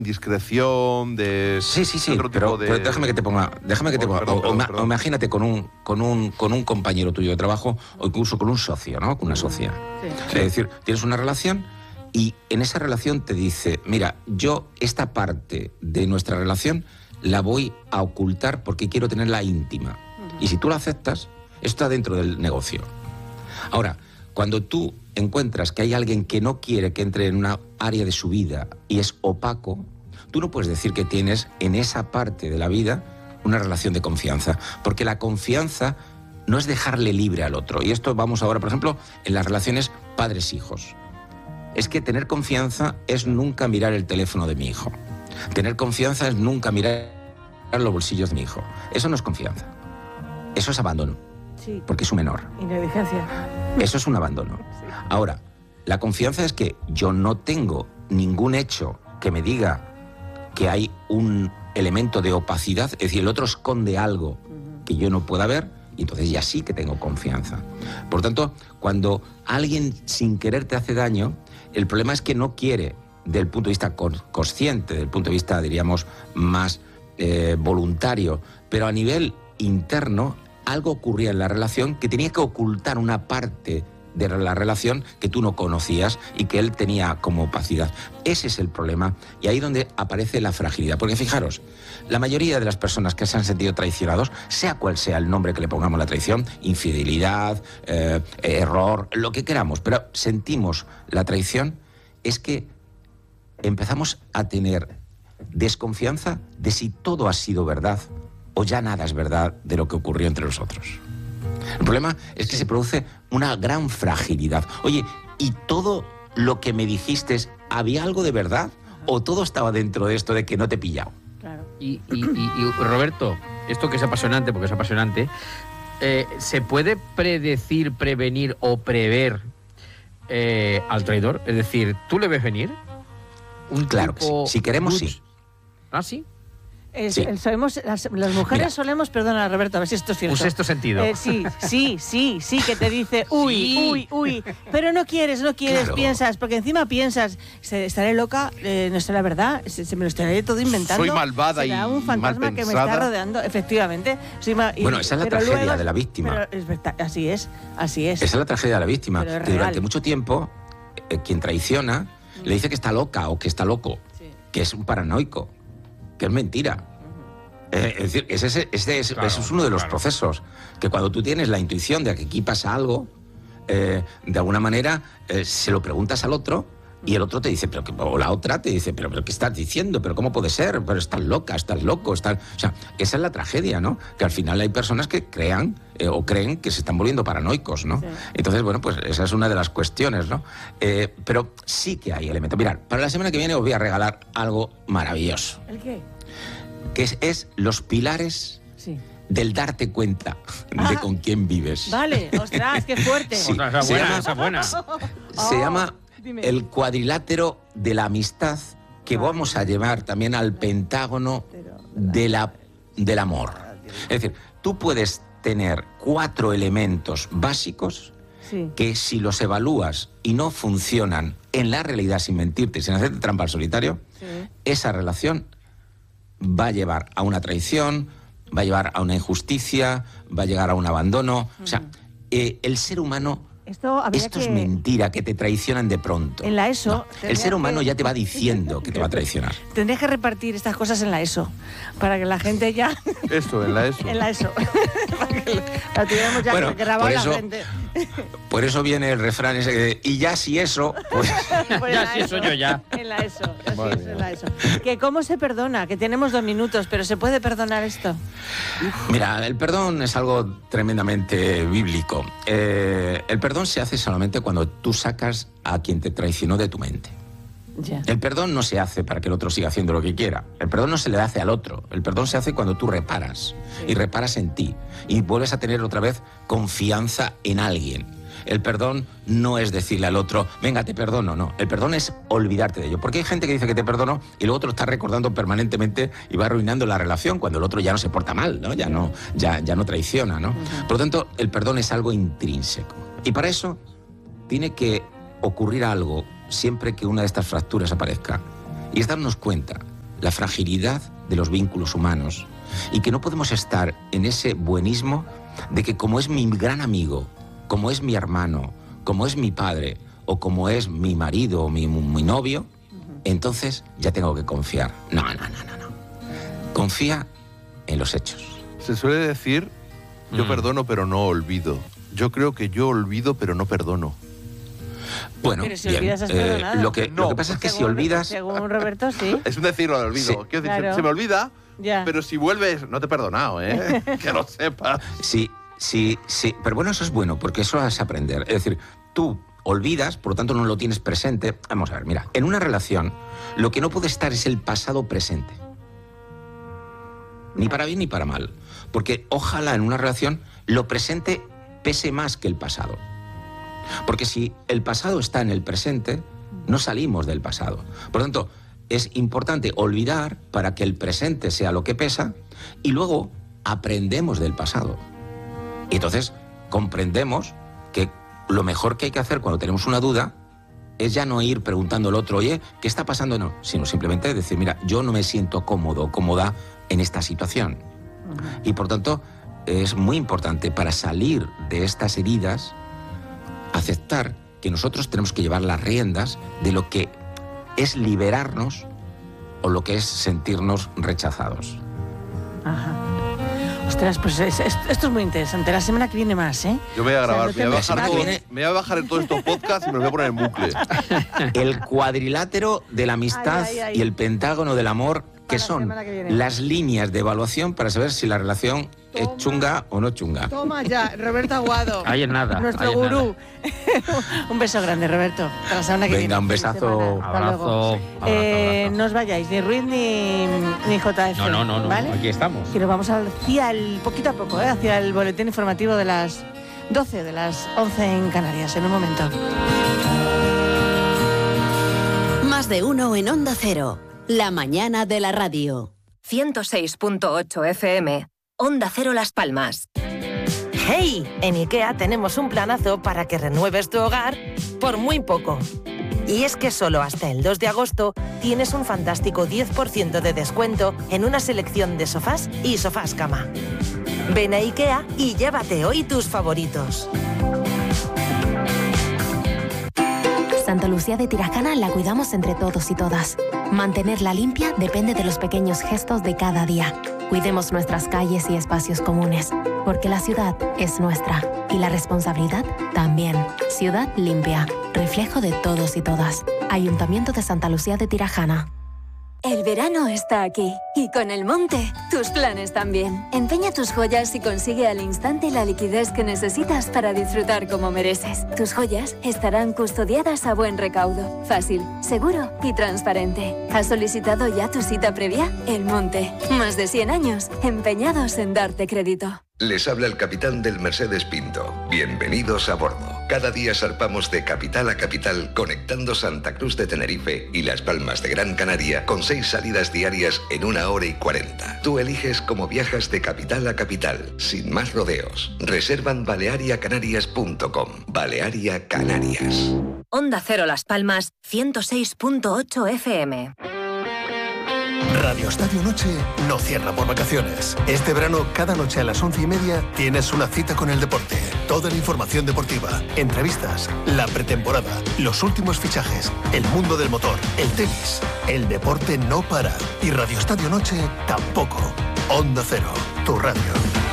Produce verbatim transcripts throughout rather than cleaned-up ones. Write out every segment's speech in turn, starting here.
discreción, de sí, sí, sí, otro pero, tipo de... pero déjame que te ponga, déjame que te Oh, ponga, perdón, o, perdón, o, perdón. o imagínate con un, con un, con un, con un compañero tuyo de trabajo o incluso con un socio, ¿no? Con una socia. Sí. Es decir, tienes una relación y en esa relación te dice, mira, yo esta parte de nuestra relación la voy a ocultar porque quiero tenerla íntima. Uh-huh. Y si tú la aceptas, está dentro del negocio. Ahora, cuando tú encuentras que hay alguien que no quiere que entre en una área de su vida y es opaco, tú no puedes decir que tienes en esa parte de la vida una relación de confianza, porque la confianza no es dejarle libre al otro. Y esto vamos ahora, por ejemplo, en las relaciones padres-hijos. Es que tener confianza es nunca mirar el teléfono de mi hijo. Tener confianza es nunca mirar los bolsillos de mi hijo. Eso no es confianza. Eso es abandono. Sí. Porque es un menor. Y negligencia. Eso es un abandono. Sí. Ahora, la confianza es que yo no tengo ningún hecho que me diga que hay un elemento de opacidad, es decir, el otro esconde algo que yo no pueda ver, y entonces ya sí que tengo confianza. Por tanto, cuando alguien sin querer te hace daño, el problema es que no quiere, del punto de vista consciente, del punto de vista, diríamos, más eh, voluntario, pero a nivel interno, algo ocurría en la relación que tenía que ocultar una parte de la relación que tú no conocías y que él tenía como opacidad. Ese es el problema y ahí es donde aparece la fragilidad. Porque fijaros, la mayoría de las personas que se han sentido traicionados, sea cual sea el nombre que le pongamos a la traición, infidelidad, eh, error, lo que queramos, pero sentimos la traición, es que empezamos a tener desconfianza de si todo ha sido verdad o ya nada es verdad de lo que ocurrió entre nosotros. El problema es que se produce una gran fragilidad. Oye, ¿y todo lo que me dijiste, había algo de verdad? ¿O todo estaba dentro de esto de que no te he pillado? Claro. Y, y, y, y Roberto, esto que es apasionante, porque es apasionante, eh, ¿se puede predecir, prevenir o prever eh, al traidor? Es decir, ¿tú le ves venir? Un Claro tipo que sí. Si queremos, good... sí. ¿Ah, sí? Es, Sí. el, sabemos, las, las mujeres Mira. solemos, perdona Roberto, a ver si esto es cierto. Un sexto sentido. Eh, sí, sí, sí, sí, que te dice, uy, Sí. uy, uy, pero no quieres, no quieres, Claro. piensas, porque encima piensas, se- estaré loca, eh, no sé la verdad, se, se me lo estaré todo inventando. Soy malvada será y un fantasma mal que me está pensada. rodeando, efectivamente. Soy ma- y- Bueno, esa es la pero tragedia luego- de la víctima. pero es verdad, así es, así es. Esa es la tragedia de la víctima. Pero es Que durante real. mucho tiempo, eh, quien traiciona le dice que está loca o que está loco, Sí. que es un paranoico, que es mentira. Eh, es decir, ese, ese- ese es, Claro, ese es uno de los claro. procesos, que cuando tú tienes la intuición de que aquí pasa algo, eh, de alguna manera eh, se lo preguntas al otro y el otro te dice, pero que, o la otra te dice, pero, pero ¿qué estás diciendo? ¿Pero cómo puede ser? Pero estás loca, estás loco, estás... O sea, esa es la tragedia, ¿no? Que al final hay personas que crean eh, o creen que se están volviendo paranoicos, ¿no? Sí. Entonces, bueno, pues esa es una de las cuestiones, ¿no? Eh, pero sí que hay elementos. Mirad, para la semana que viene os voy a regalar algo maravilloso, ¿El qué? que es, es los pilares Sí. del darte cuenta de Ah. con quién vives. Vale, ostras, qué fuerte. Sí. Otra, esa se buena, llama- esa buena. Se Oh, llama dime. el cuadrilátero de la amistad, que Vale. vamos a llevar también al pentágono de la, del amor. Es decir, tú puedes tener cuatro elementos básicos Sí. que si los evalúas y no funcionan en la realidad sin mentirte, sin hacerte trampa al solitario, Sí. esa relación va a llevar a una traición, va a llevar a una injusticia, va a llegar a un abandono. O sea, eh, el ser humano, Esto habría esto que... es mentira, que te traicionan de pronto. En la ESO No, el tendría ser humano que- ya te va diciendo que te va a traicionar. Tendrías que repartir estas cosas en la ESO, para que la gente ya... Esto, en la ESO. en la ESO. Para que la tuviéramos ya Bueno, grabada por en la eso- frente. Por eso viene el refrán ese de, y ya si eso, pues... Pues Ya, en la sí, eso yo ya. En la ESO, así Madre es, en mía. la ESO. Que cómo se perdona, que tenemos dos minutos, pero ¿se puede perdonar esto? Mira, el perdón es algo tremendamente bíblico. Eh, el perdón se hace solamente cuando tú sacas a quien te traicionó de tu mente. Ya. El perdón no se hace para que el otro siga haciendo lo que quiera. El perdón no se le hace al otro. El perdón se hace cuando tú reparas. Y reparas en ti. Y vuelves a tener otra vez confianza en alguien. El perdón no es decirle al otro, venga, te perdono, no. El perdón es olvidarte de ello. Porque hay gente que dice que te perdono y luego te lo está recordando permanentemente y va arruinando la relación cuando el otro ya no se porta mal, ¿no? Ya no, ya, ya no traiciona, ¿no? Por lo tanto, el perdón es algo intrínseco. Y para eso tiene que ocurrir algo siempre que una de estas fracturas aparezca. Y es darnos cuenta la fragilidad de los vínculos humanos y que no podemos estar en ese buenismo de que como es mi gran amigo, como es mi hermano, como es mi padre o como es mi marido o mi, mi novio, entonces ya tengo que confiar. No, no, no, no, no. Confía en los hechos. Se suele decir, yo mm. perdono pero no olvido. Yo creo que yo olvido pero no perdono. Bueno, pero si bien, olvidas, has eh, lo, que, no, lo que pasa es que según, si olvidas... Según Roberto, sí. Es un decirlo de olvido. Sí. Quiero decir, Claro. se, se me olvida, Ya. pero si vuelves, no te he perdonado, ¿eh? Que lo sepas. Sí, sí, sí. Pero bueno, eso es bueno, porque eso es aprender. Es decir, tú olvidas, por lo tanto no lo tienes presente. Vamos a ver, mira, en una relación lo que no puede estar es el pasado presente. Ni para bien ni para mal. Porque ojalá en una relación lo presente pese más que el pasado. Porque si el pasado está en el presente, no salimos del pasado. Por lo tanto, es importante olvidar para que el presente sea lo que pesa y luego aprendemos del pasado. Y entonces comprendemos que lo mejor que hay que hacer cuando tenemos una duda es ya no ir preguntando al otro, oye, ¿qué está pasando? No, sino simplemente decir, mira, yo no me siento cómodo, cómoda en esta situación. Uh-huh. Y por tanto, es muy importante para salir de estas heridas aceptar que nosotros tenemos que llevar las riendas de lo que es liberarnos o lo que es sentirnos rechazados. Ajá. Ostras, pues es, es, esto es muy interesante. La semana que viene más, ¿eh? Yo me voy a grabar, O sea, me, voy a la semana bajar que todo, viene- me voy a bajar en todos estos podcasts y me los voy a poner en bucle. El cuadrilátero de la amistad Ay, ay, ay. y el pentágono del amor, que Para la son semana que viene. las líneas de evaluación para saber si la relación Toma. es chunga o no chunga. Toma ya, Roberto Aguado. Ahí en nada. Nuestro ahí en gurú. Un beso grande, Roberto. Hasta la semana que Venga, viene. un Feliz besazo. semana. Hasta luego. Abrazo. abrazo, Eh, abrazo. no os vayáis, ni Ruiz ni, ni J F. No, no, no, no. ¿vale? Aquí estamos. Que nos vamos hacia el, poquito a poco, ¿eh? hacia el boletín informativo de las doce, de las once en Canarias, en un momento. Más de uno en Onda Cero. La mañana de la radio. ciento seis punto ocho F M. Onda Cero Las Palmas. ¡Hey! En IKEA tenemos un planazo para que renueves tu hogar por muy poco. Y es que solo hasta el dos de agosto tienes un fantástico diez por ciento de descuento en una selección de sofás y sofás cama. Ven a IKEA y llévate hoy tus favoritos. Santa Lucía de Tirajana la cuidamos entre todos y todas. Mantenerla limpia depende de los pequeños gestos de cada día. Cuidemos nuestras calles y espacios comunes, porque la ciudad es nuestra y la responsabilidad también. Ciudad limpia, reflejo de todos y todas. Ayuntamiento de Santa Lucía de Tirajana. El verano está aquí y con el monte, tus planes también. Empeña tus joyas y consigue al instante la liquidez que necesitas para disfrutar como mereces. Tus joyas estarán custodiadas a buen recaudo, fácil, seguro y transparente. ¿Has solicitado ya tu cita previa? El Monte, más de cien años empeñados en darte crédito. Les habla el capitán del Mercedes Pinto. Bienvenidos a bordo. Cada día zarpamos de capital a capital, conectando Santa Cruz de Tenerife y Las Palmas de Gran Canaria con seis salidas diarias en una hora y cuarenta. Tú eliges cómo viajas de capital a capital, sin más rodeos. Reserva en balearia canarias punto com. Balearia Canarias. Onda Cero Las Palmas, ciento seis punto ocho F M. Radio Estadio Noche no cierra por vacaciones. Este verano, cada noche a las once y media, tienes una cita con el deporte. Toda la información deportiva, entrevistas, la pretemporada, los últimos fichajes, el mundo del motor, el tenis. El deporte no para. Y Radio Estadio Noche tampoco. Onda Cero, tu radio.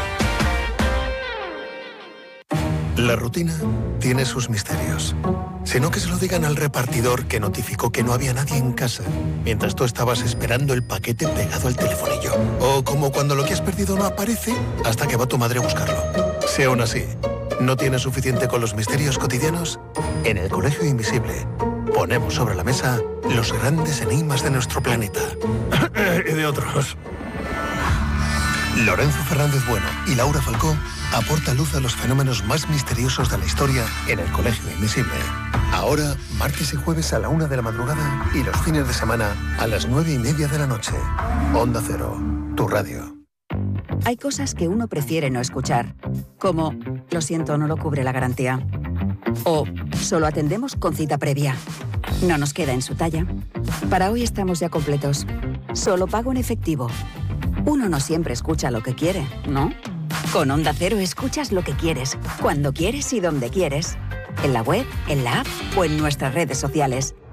La rutina tiene sus misterios. Sino que se lo digan al repartidor que notificó que no había nadie en casa mientras tú estabas esperando el paquete pegado al telefonillo. O como cuando lo que has perdido no aparece hasta que va tu madre a buscarlo. Si aún así no tienes suficiente con los misterios cotidianos, en el Colegio Invisible ponemos sobre la mesa los grandes enigmas de nuestro planeta. Y de otros. Lorenzo Fernández Bueno y Laura Falcó aportan luz a los fenómenos más misteriosos de la historia en el Colegio Invisible. Ahora, martes y jueves a la una de la madrugada y los fines de semana a las nueve y media de la noche. Onda Cero, tu radio. Hay cosas que uno prefiere no escuchar, como lo siento, no lo cubre la garantía. O solo atendemos con cita previa. No nos queda en su talla. Para hoy estamos ya completos. Solo pago en efectivo. Uno no siempre escucha lo que quiere, ¿no? Con Onda Cero escuchas lo que quieres, cuando quieres y donde quieres. En la web, en la app o en nuestras redes sociales.